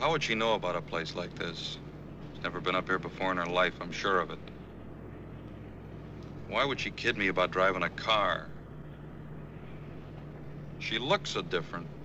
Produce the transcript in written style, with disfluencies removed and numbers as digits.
How would she know about a place like this? She's never been up here before in her life, I'm sure of it. Why would she kid me about driving a car? She looks so different.